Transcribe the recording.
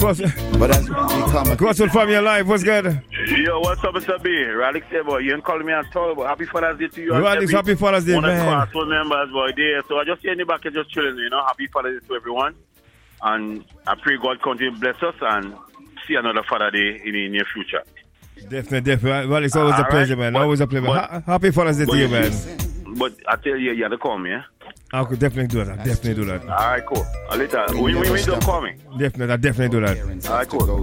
But as we come, Crosswood from your life, what's good? Yo, what's up, Mr. B? Radix here, boy. You ain't calling me at all, but happy Father's Day to you. Radix, happy Father's Day, man. One of man. the Crosswood members, boy, there. So I just see in the back and just chilling, you know. Happy Father's Day to everyone. And I pray God continue to bless us and see another Father's Day in the near future. Definitely. Well, it's always a pleasure, man. Always a pleasure. Happy Father's Day to you, man. But I tell you, you have to call me, yeah? I could definitely do that. All right, cool. Later. When you don't call me. Definitely, I definitely do that. All right, cool.